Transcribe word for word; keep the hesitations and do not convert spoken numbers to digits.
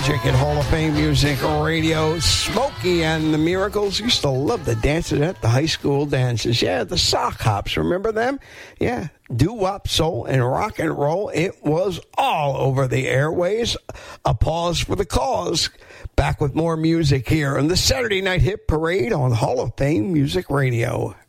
magic at Hall of Fame Music Radio. Smokey and the Miracles used to love the dances at the high school dances. Yeah, the sock hops, remember them? Yeah, doo-wop, soul, and rock and roll. It was all over the airways. A pause for the cause. Back with more music here on the Saturday Night Hit Parade on Hall of Fame Music Radio.